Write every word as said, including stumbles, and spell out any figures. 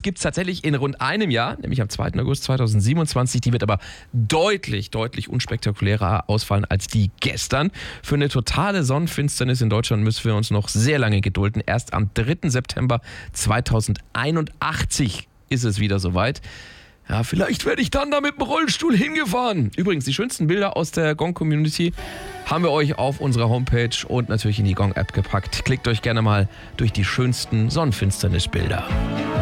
gibt es tatsächlich in rund einem Jahr, nämlich am zweiten August zweitausendsiebenundzwanzig. Die wird aber deutlich, deutlich unspektakulärer ausfallen als die gestern. Für eine totale Sonnenfinsternis in Deutschland müssen wir uns noch sehr lange gedulden. Erst am dritten September zweitausendeinundachtzig ist es wieder soweit. Ja, vielleicht werde ich dann da mit dem Rollstuhl hingefahren. Übrigens, die schönsten Bilder aus der Gong-Community haben wir euch auf unserer Homepage und natürlich in die Gong-App gepackt. Klickt euch gerne mal durch die schönsten Sonnenfinsternisbilder.